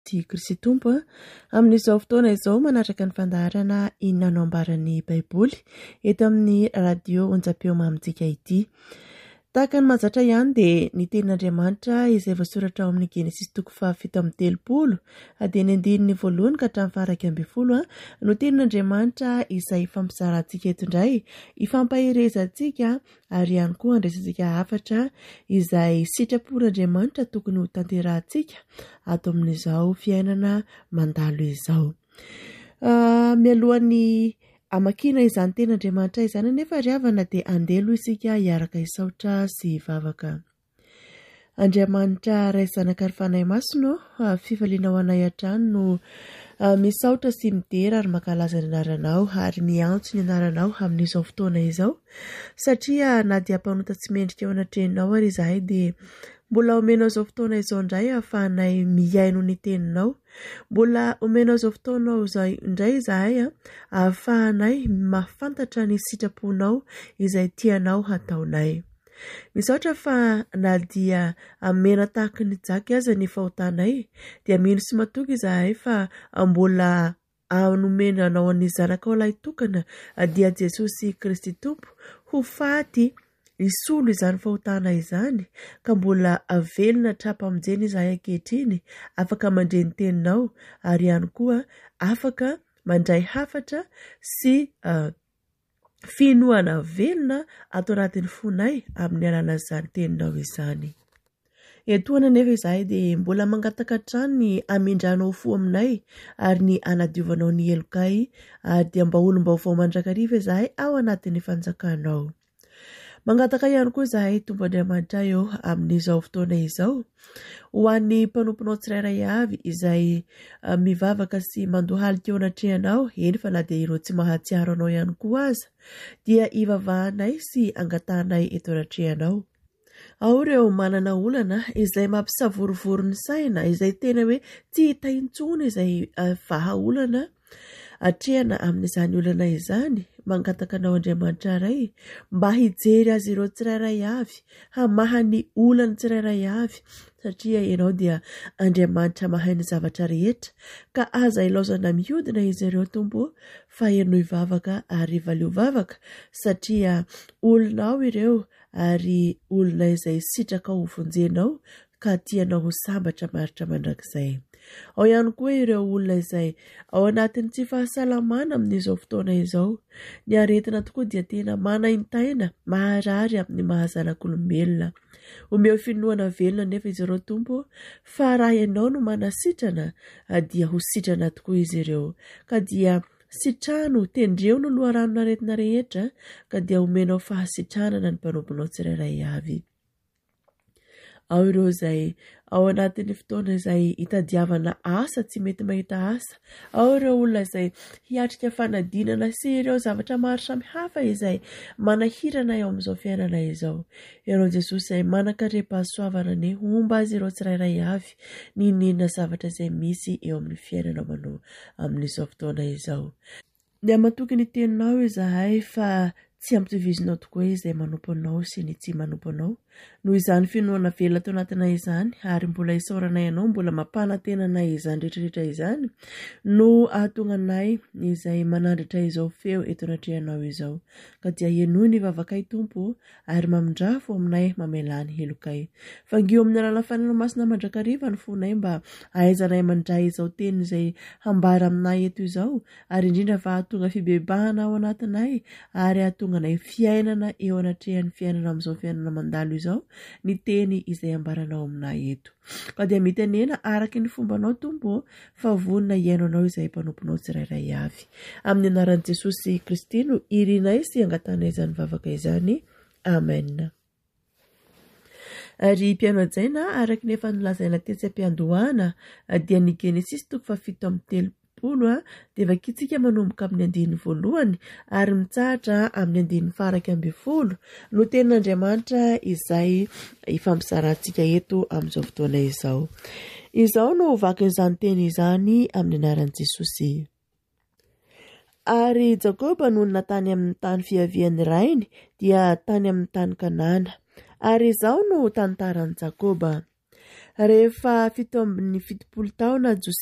Ty Kristy Tompo amin'izao fotoana izao manatraka ny fandaharana inona no ambaran'ny Baiboly eto amin'ny radio onjam-peo mamintsika ity. Tahaka ny mahazatra ihany dia ny tenin'Andriamanitra izay voasoratra ao amin'ny Genesis 7:30 dia ny andininy voalohany ka hatramin'ny 11 no tenin'Andriamanitra izay fampizarantsika eto indray, ifampahirezantsika ary ihany koa andraisantsika hafatra izay sitrapon'Andriamanitra tokony ho tanterahantsika ato amin'izao fiainana mandalo izao. Mialohan'ny amakina izany tenin'Andriamanitra izany nefa riavana dia andelo isika hiaraka hisaotra sy hivavaka. Andriamanitra ray zanaka ary fanahy masino, fifaliana ho anay hatrany no misaotra sy midera ary mankalaza ny anaranao ary miantso ny anaranao amin'izao fotoana izao, satria na dia mpanota tsy mendrika ao anatreninao ary izahay dia mbola omenao izao fotoana izao indray ahafahanay miaino ny teninao. Mbola omenao izao fotoana indray izahay ahafahanay mahafantatra ny sitraponao izay tianao hataonay. Misaotra fa na dia amena tahaka ny jaky aza ny fahotanay dia mino sy matoky izahay fa mbola anomenanao ny zanakao ilay tokana dia Jesosy Kristy Tompo ho faty isolo izany fahotana izany, ka mbola avelona trapamonjeny izahay ankehitriny, afaka mandre ny teninao ary ihany koa afaka mandray hafatra sy finoana velona ato anatin'ny fonay amin'ny alalan'izany teninao izany. Etoana nefa izahay dia mbola mangataka hatrany ny amindranao fo aminay ary ny anadiovanao ny elokay ary dia mba olom-baovao mandrakariva izahay ao anatin'ny fanjakanao. Mangataka ihany koa izahay Tompo Andriamanitra eo amin'izao fotoana izao ho an'ny mpanomponao tsirairay avy izay mivavaka sy mandohalika eo anatrehanao, eny fa na dia ireo tsy mahatsiaro anao ihany koa aza dia ivavahanay sy angatahanay eto anatrehanao. Ao ireo manana olana izay mampisavorovoro ny saina, izay tena hoe tsy hita intsony izay vahaolana atrehana amin'izany olana izany. Mangataka anao Andriamanitra ray mba hijery azy ireo tsirairay avy, hamaha ny olana tsirairay avy, satria ianao dia Andriamanitra mahay ny zavatra rehetra, ka aza ilaozana mihodina izy ireo Tompo fa ianao hivavaka ary valeo vavaka, satria olonao ireo ary olona izay sitraka ho vonjenao ka tianao ho sambatra maritra mandrakizay. Ao ihany koa ireo olona izay ao anatin'ny tsy fahasalamana amin'izao fotoana izao. Ny aretina tokoa dia tena manaintaina, maharary amin'ny mahazanak'olombelona. Omeo finoana velona nefa izy ireo Tompo, fa raha ianao no manasitrana dia ho sitrana tokoa izy ireo. Ka dia sitrano, tendreo no loharanona aretina rehetra, ka dia omenao fahasitranana ny mpanomponao tsirairay avy. Ao ireo izay ao anatin'ny fotoana izay hitadiavana asa tsy mety mahita asa. Ao ireo olona izay hiatrika fanadinana sy ireo zavatra maro samihafa izay manahirana eo amin'izao fiainana izao. Ianao Jesosy izay manan-karem-pahasoavana ny homba azy ireo tsirairay avy ny inona zavatra izay misy eo amin'ny fiainana manao amin'izao fotoana izao. Ny amatoky ny teninao izahay fa tsy ampitovizinao tokoa izay manompo anao sy ny tsy manompo anao. Noho izany finoana velona tao anatina izany ary mbola isaoranay ianao, mbola mampanatenanay izany rehetrarehetra izany no ahatonga anay izay manandritra izao feo eto anatrehanao izao. Ka dia ienoy ny vavakay Tompo ary mamindrafo aminay mamelany helokay. Fangio amin'ny alalan'ny fananao masina mandrakariva ny fonay mba ahaizanay mandray izao teny izay hambara aminay eto izao ary indrindra fa ahatonga fibebahana ao anatinay ary ahatonga anay fiainana eo anatrehan'ny fiainana amin'izao fiainana mandalo izao ny teny izay ambaranao aminay eto. Ka dia mitenena araka ny fombanao Tompo fa vonona iaino anao izay mpanomponao tsirairay avy. Amin'ny anaran'i Jesosy Kristy no irinay sy angatanay izany vavaka izany. Amen. Ary mpiano-tsaina araka ny efa nolazaina tetsy am-piandohana dia ny Genesis 7:30 dia vakitsika manomboka amin'ny andininy voalohany ary mitsahatra amin'ny andininy faraka 12 no tenin'Andriamanitra izay ifampizarantsika eto amin'izao fotoana izao. Izao no vakin'izany teny izany amin'ny anaran'i Jesosy. Ary Jakoba no natany amin'ny tany fiavian'ny rainy dia tany amin'ny tany Kanana. Ary izao no tantaran'i Jakoba. Rehefa fito ambin'ny 70 taona